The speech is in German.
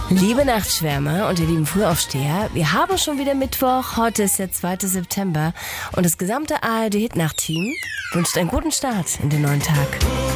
Liebe Nachtschwärmer und ihr lieben Frühaufsteher, wir haben schon wieder Mittwoch, heute ist der 2. September und das gesamte ARD-Hit-Nacht-Team wünscht einen guten Start in den neuen Tag.